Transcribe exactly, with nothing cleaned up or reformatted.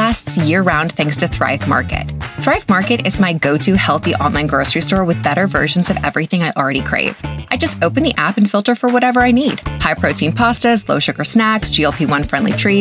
lasts year-round thanks to Thrive Market. Thrive Market is my go-to healthy online grocery store with better versions of everything I already crave. I just open the app and filter for whatever I need. High-protein pastas, low-sugar snacks, G L P one friendly treats.